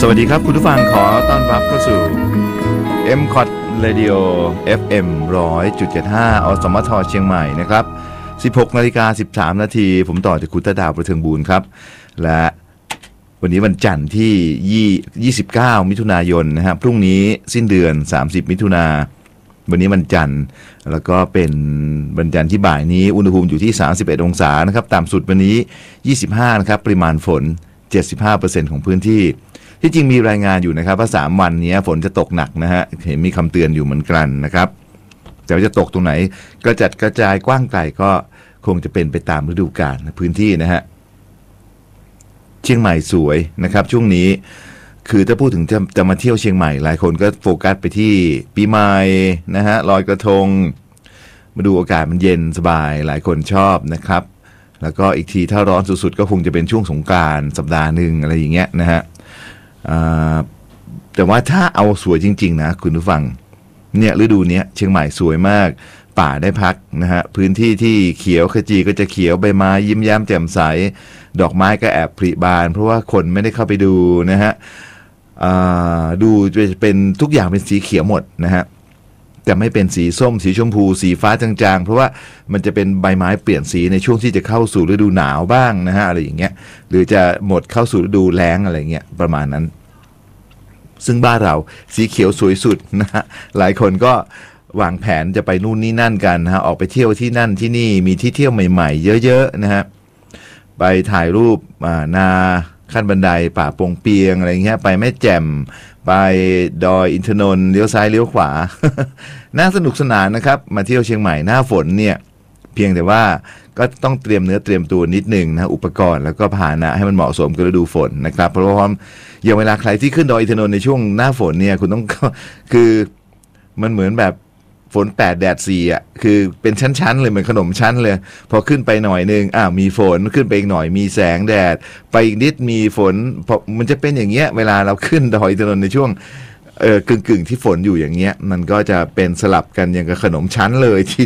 วัสดีครับคุณผู้ฟังขอต้อนรับเข้าสู่ MCOT Radio FM 100.75 อสมทเชียงใหม่นะครับ 16:13 นาทีผมต่อจากคุณตาดาวประเทืองบูรณ์ครับและวันนี้วันจันทร์ที่29มิถุนายนนะครับพรุ่งนี้สิ้นเดือน30มิถุนายนวันนี้วันจันทร์แล้วก็เป็นวันจันทร์ที่บ่ายนี้อุณหภูมิอยู่ที่31องศานะครับต่ำสุดวันนี้25นะครับปริมาณฝน 75% ของพื้นที่ที่จริงมีรายงานอยู่นะครับว่า3วันนี้ฝนจะตกหนักนะฮะเห็นมีคำเตือนอยู่เหมือนกันนะครับแต่ว่าจะตกตรงไหนกระจัดกระจายกว้างไกลก็คงจะเป็นไปตามฤดูกาลพื้นที่นะฮะเชียงใหม่สวยนะครับช่วงนี้คือถ้าพูดถึงจะมาเที่ยวเชียงใหม่หลายคนก็โฟกัสไปที่ปีใหม่นะฮะลอยกระทงมาดูอากาศมันเย็นสบายหลายคนชอบนะครับแล้วก็อีกทีถ้าร้อนสุดๆก็คงจะเป็นช่วงสงกรานต์สัปดาห์นึงอะไรอย่างเงี้ยนะฮะแต่ว่าถ้าเอาสวยจริงๆนะคุณผู้ฟังเนี่ยฤดูนี้เชียงใหม่สวยมากป่าได้พักนะฮะพื้นที่ที่เขียวขจีก็จะเขียวใบไม้ยิ้มแย้มแจ่มใสดอกไม้ก็แอบผลิบานเพราะว่าคนไม่ได้เข้าไปดูนะฮะดูจะเป็นทุกอย่างเป็นสีเขียวหมดนะฮะแต่ไม่เป็นสีส้มสีชมพูสีฟ้าจางๆเพราะว่ามันจะเป็นใบไม้เปลี่ยนสีในช่วงที่จะเข้าสู่ฤดูหนาวบ้างนะฮะอะไรอย่างเงี้ยหรือจะหมดเข้าสู่ฤดูแล้งอะไรเงี้ยประมาณนั้นซึ่งบ้านเราสีเขียวสวยสุดนะฮะหลายคนก็วางแผนจะไปนู่นนี่นั่นกันนะฮะออกไปเที่ยวที่นั่นที่นี่มีที่เที่ยวใหม่ๆเยอะๆนะฮะไปถ่ายรูปนาขั้นบันไดป่าปงเปียงอะไรเงี้ยไปแม่แจ่มไปดอยอินทนนท์เลี้ยวซ้ายเลี้ยวขวา น่าสนุกสนานนะครับมาเที่ยวเชียงใหม่หน้าฝนเนี่ยเพียงแต่ว่าก็ต้องเตรียมเนื้อเตรียมตัวนิดนึงนะอุปกรณ์แล้วก็พาหนะให้มันเหมาะสมกับฤดูฝนนะครับเพราะว่าอย่างเวลาใครที่ขึ้นดอยอินทนนท์ในช่วงหน้าฝนเนี่ยคุณต้อง คือมันเหมือนแบบฝน8แดด4อ่ะคือเป็นชั้นๆเลยเหมือนขนมชั้นเลยพอขึ้นไปหน่อยนึงมีฝนขึ้นไปอีกหน่อยมีแสงแดดไปอีกนิดมีฝนพอมันจะเป็นอย่างเงี้ยเวลาเราขึ้นดอยอินทนนท์ในช่วงกึ่งที่ฝนอยู่อย่างเงี้ยมันก็จะเป็นสลับกันอย่างกับขนมชั้นเลยที